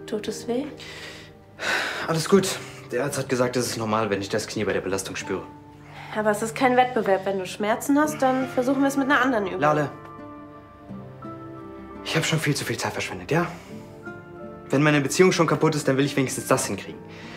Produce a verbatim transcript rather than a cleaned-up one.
Tut es weh? Alles gut. Der Arzt hat gesagt, es ist normal, wenn ich das Knie bei der Belastung spüre. Aber es ist kein Wettbewerb. Wenn du Schmerzen hast, dann versuchen wir es mit einer anderen Übung. Lale, ich habe schon viel zu viel Zeit verschwendet, ja? Wenn meine Beziehung schon kaputt ist, dann will ich wenigstens das hinkriegen.